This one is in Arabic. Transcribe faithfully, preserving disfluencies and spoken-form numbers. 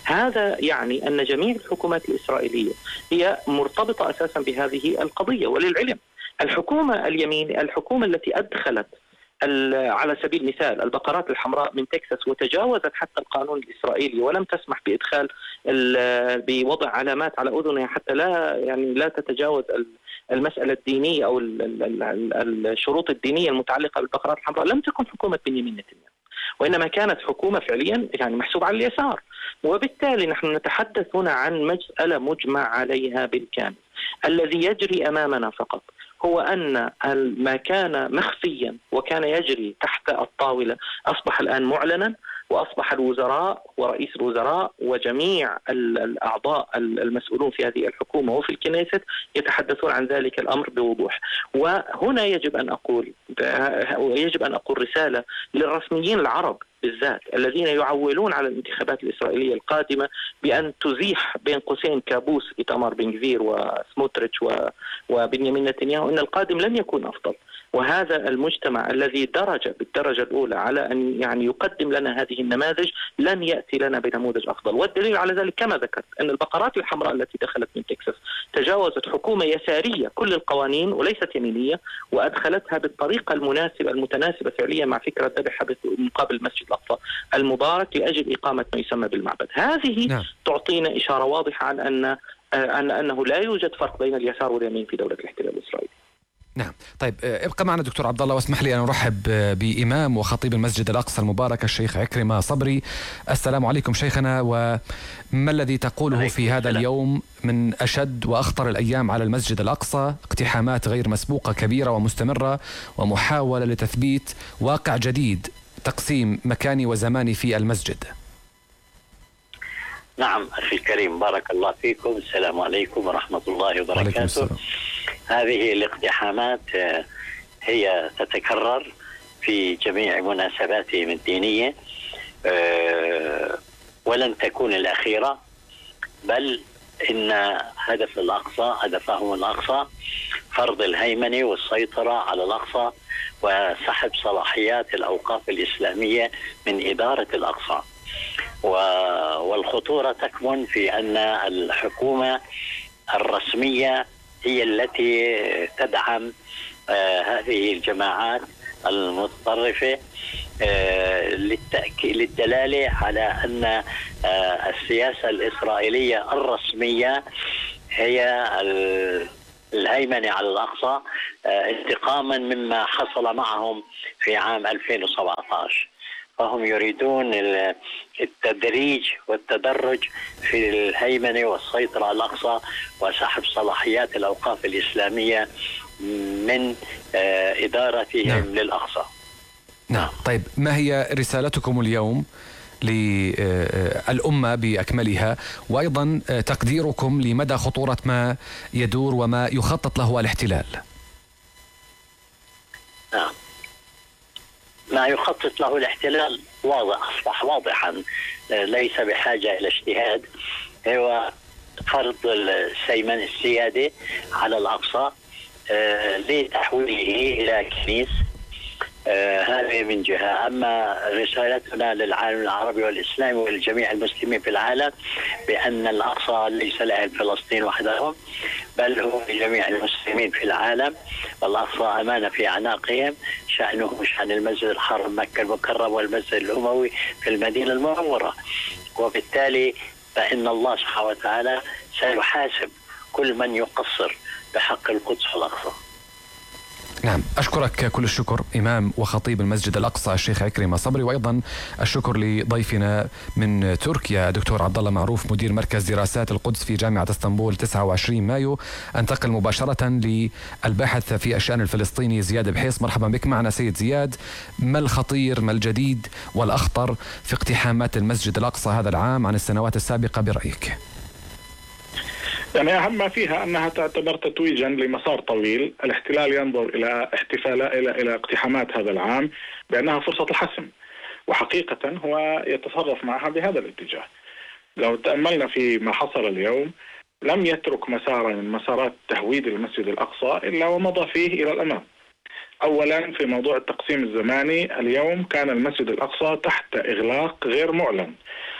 هذا يعني أن جميع الحكومات الإسرائيلية هي مرتبطة أساسا بهذه القضية. وللعلم الحكومة اليمين، الحكومة التي أدخلت على سبيل المثال البقرات الحمراء من تكساس وتجاوزت حتى القانون الإسرائيلي ولم تسمح بإدخال بوضع علامات على أذنها حتى لا يعني لا تتجاوز المسألة الدينية أو الشروط الدينية المتعلقة بالبقرات الحمراء، لم تكن حكومة بنيامين نتنياهو، وإنما كانت حكومة فعليا يعني محسوب على اليسار. وبالتالي نحن نتحدث هنا عن مسألة مجمع عليها بالكامل. الذي يجري أمامنا فقط هو أن ما كان مخفيا وكان يجري تحت الطاولة أصبح الآن معلنا، وأصبح الوزراء ورئيس الوزراء وجميع الأعضاء المسؤولون في هذه الحكومة وفي الكنيست يتحدثون عن ذلك الأمر بوضوح. وهنا يجب أن أقول ويجب أن أقول رسالة للرسميين العرب بالذات الذين يعولون على الانتخابات الإسرائيلية القادمة بأن تزيح بين قوسين كابوس إيتمار بن غفير وسموتريتش وبنيامين نتنياهو، إن القادم لن يكون أفضل. وهذا المجتمع الذي درج بالدرجة الأولى على أن يعني يقدم لنا هذه النماذج لن يأتي لنا بنموذج أفضل. والدليل على ذلك كما ذكرت أن البقرات الحمراء التي دخلت من تكساس تجاوزت حكومة يسارية كل القوانين وليست يمينية، وأدخلتها بالطريقة المناسبة المتناسبة فعليا مع فكرة ذبح مقابل المسجد الأقصى المبارك لأجل إقامة ما يسمى بالمعبد. هذه نعم. تعطينا إشارة واضحة عن أن أن أنه لا يوجد فرق بين اليسار واليمين في دولة الاحتلال الإسرائيلي. نعم. طيب ابقى معنا دكتور عبد الله، واسمح لي أن أرحب بإمام وخطيب المسجد الأقصى المبارك الشيخ عكرمة صبري. السلام عليكم شيخنا، وما الذي تقوله في هذا اليوم من أشد وأخطر الأيام على المسجد الأقصى؟ اقتحامات غير مسبوقة كبيرة ومستمرة، ومحاولة لتثبيت واقع جديد، تقسيم مكاني وزماني في المسجد. نعم أخي الكريم، بارك الله فيكم. السلام عليكم ورحمة الله وبركاته. هذه الاقتحامات هي تتكرر في جميع مناسباتهم الدينية ولن تكون الأخيرة، بل إن هدف الأقصى هدفهم الأقصى فرض الهيمنة والسيطرة على الأقصى وسحب صلاحيات الأوقاف الإسلامية من إدارة الأقصى. والخطورة تكمن في أن الحكومة الرسمية هي التي تدعم آه هذه الجماعات المتطرفة آه للتأكيد للدلالة على أن آه السياسة الإسرائيلية الرسمية هي الهيمنة على الأقصى آه انتقاما مما حصل معهم في عام ألفين وسبعة عشر. فهم يريدون التدريج والتدرج في الهيمنة والسيطرة على الأقصى وسحب صلاحيات الأوقاف الإسلامية من إدارتهم نعم. للأقصى. نعم. طيب ما هي رسالتكم اليوم للأمة بأكملها، وأيضا تقديركم لمدى خطورة ما يدور وما يخطط له الاحتلال؟ نعم. ما يخطط له الاحتلال واضح، أصبح واضحا، ليس بحاجة إلى اجتهاد. هو فرض السيمن السيادة على الأقصى لتحويله إلى كنيس. هذه من جهة. أما رسالتنا للعالم العربي والإسلامي ولجميع المسلمين في العالم بأن الأقصى ليس لأهل فلسطين وحدهم، بل هو لجميع المسلمين في العالم، والأقصى أمانة في أعناقهم، شأنه شأن المسجد الحرام مكة المكرم والمسجد الأموي في المدينة المنورة. وبالتالي فإن الله سبحانه وتعالى سيحاسب كل من يقصر بحق القدس والأقصى. نعم، أشكرك كل الشكر إمام وخطيب المسجد الأقصى الشيخ عكرمة صبري، وأيضا الشكر لضيفنا من تركيا دكتور عبد الله معروف مدير مركز دراسات القدس في جامعة اسطنبول تسعة وعشرين مايو. أنتقل مباشرة للباحث في الشأن الفلسطيني زياد بحيص. مرحبا بك معنا سيد زياد. ما الخطير ما الجديد والأخطر في اقتحامات المسجد الأقصى هذا العام عن السنوات السابقة برأيك؟ يعني أهم ما فيها أنها تعتبر تتويجا لمسار طويل. الاحتلال ينظر إلى احتفالات إلى إلى اقتحامات هذا العام بأنها فرصة الحسم، وحقيقة هو يتصرف معها بهذا الاتجاه. لو تأملنا في ما حصل اليوم لم يترك مسارا من مسارات تهويد المسجد الأقصى إلا ومضى فيه إلى الأمام. أولا في موضوع التقسيم الزماني، اليوم كان المسجد الأقصى تحت إغلاق غير معلن،